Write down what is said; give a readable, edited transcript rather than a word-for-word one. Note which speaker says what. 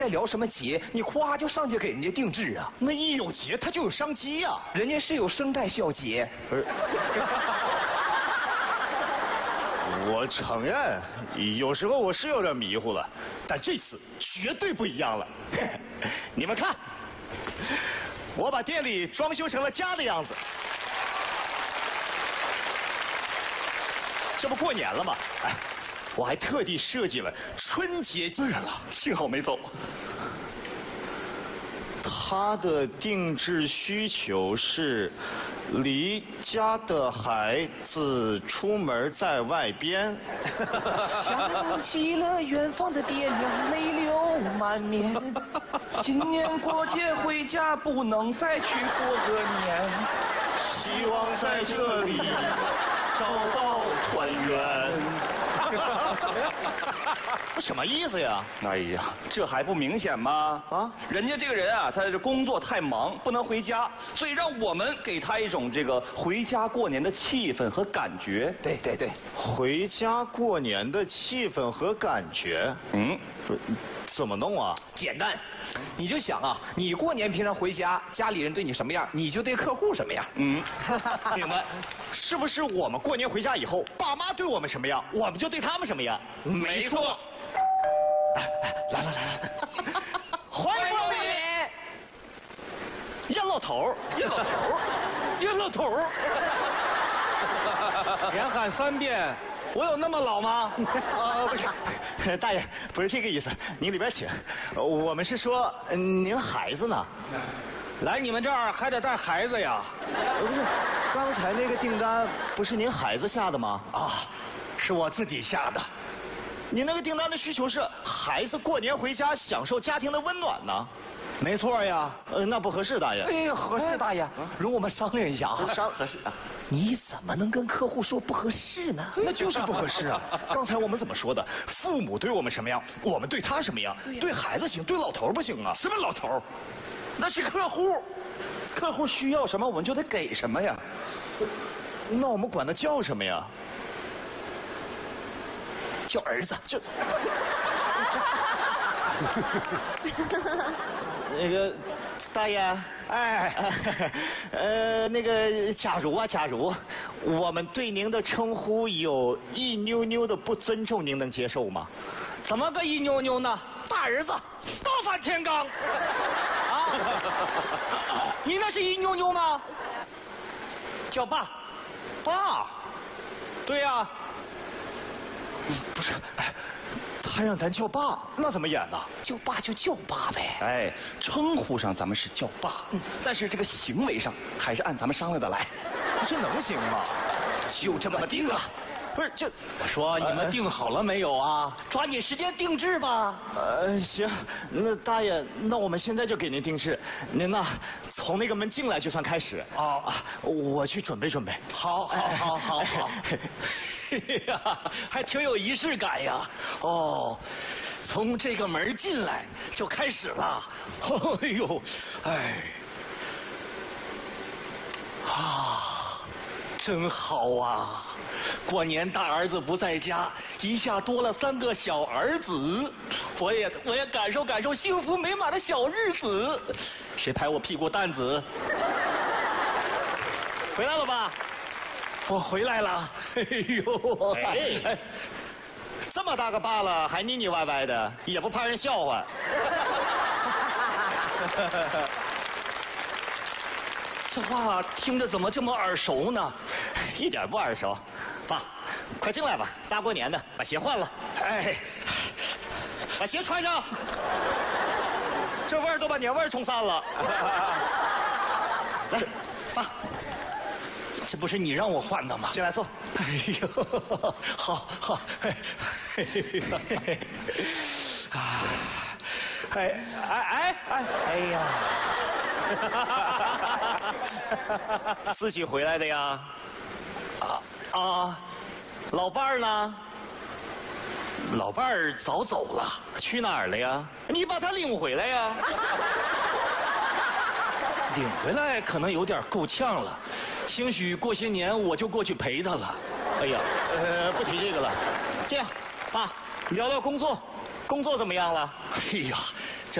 Speaker 1: 在聊什么节，你夸就上去给人家定制啊。
Speaker 2: 那一有节，他就有商机呀。
Speaker 1: 人家是有声带小节。
Speaker 2: 我承认，有时候我是有点迷糊了，但这次绝对不一样了。你们看，我把店里装修成了家的样子。这不过年了吗？哎，我还特地设计了春节对了，幸好没走。他的定制需求是离家的孩子出门在外边。
Speaker 1: 想起了远方的爹娘，泪流满面。今年过节回家不能再去过个年，
Speaker 2: 希望在这里找到团圆。什么意思呀？
Speaker 1: 哎呀，这还不明显吗？啊，人家这个人啊，他这工作太忙，不能回家，所以让我们给他一种这个回家过年的气氛和感觉。对对对，
Speaker 2: 回家过年的气氛和感觉。怎么弄啊？
Speaker 1: 简单，你就想啊，你过年平常回家，家里人对你什么样，你就对客户什么样。
Speaker 2: 明白？是不是我们过年回家以后，爸妈对我们什么样，我们就对他们什么样？
Speaker 1: 没错。来，欢迎光临！
Speaker 2: 冤老头，
Speaker 3: 连喊3遍，我有那么老吗？
Speaker 2: 不是，大爷，不是这个意思，您里边请。我们是说，您孩子呢？
Speaker 3: 来你们这儿还得带孩子呀？
Speaker 2: 不是，刚才那个订单不是您孩子下的吗？
Speaker 3: 啊，是我自己下的。
Speaker 2: 你那个订单的需求是孩子过年回家享受家庭的温暖呢？
Speaker 3: 没错呀。
Speaker 2: 那不合适，大爷。
Speaker 1: 哎，合适，大爷。容我们商量一下啊。
Speaker 2: 合适啊。
Speaker 1: 你怎么能跟客户说不合适呢？
Speaker 2: 那就是不合适啊！刚才我们怎么说的？父母对我们什么样，我们对他什么样？对孩子行，对老头不行啊！
Speaker 1: 什么老头？那是客户，客户需要什么我们就得给什么呀。
Speaker 2: 那我们管他叫什么呀？
Speaker 1: 叫儿子。就。
Speaker 2: 那个大爷，那个假如我们对您的称呼有一妞妞的不尊重，您能接受吗？
Speaker 3: 怎么个一妞妞呢？大儿子，倒反天罡。啊，你那是一妞妞吗？叫爸。对呀。
Speaker 2: 不是，他让咱叫爸，那怎么演呢？
Speaker 1: 叫爸就叫爸呗。哎，称呼上咱们是叫爸，但是这个行为上还是按咱们商量的来。
Speaker 2: 这能行吗？
Speaker 1: 就这么定了。
Speaker 2: 不是，
Speaker 3: 我说你们定好了没有啊？抓紧时间定制吧。
Speaker 2: 行，那大爷，那我们现在就给您定制。您呢，从那个门进来就算开始。我去准备。
Speaker 3: 好。还挺有仪式感呀。哦，从这个门进来就开始了。哎呦，真好啊！过年大儿子不在家，一下多了3个小儿子，我也感受幸福美满的小日子。谁拍我屁股蛋子？回来了吧？我回来了。哎呦，
Speaker 2: 这么大个疤了还腻腻歪歪的，也不怕人笑话。
Speaker 3: 这话听着怎么这么耳熟呢？
Speaker 2: 一点不耳熟。爸，快进来吧，大过年的，把鞋换了。把鞋穿上。这味儿都把年味儿冲散了。
Speaker 3: 来，爸，这不是你让我换的吗？
Speaker 2: 进来坐。
Speaker 3: 哎呦，好。哎呀。
Speaker 2: 自己回来的呀？老伴儿呢？
Speaker 3: 老伴儿早走了。
Speaker 2: 去哪儿了呀？你把他领回来呀。
Speaker 3: 领回来可能有点够呛了，兴许过些年我就过去陪他了。
Speaker 2: 哎呀，不提这个了。这样，爸，聊聊工作怎么样了？
Speaker 3: 哎呀，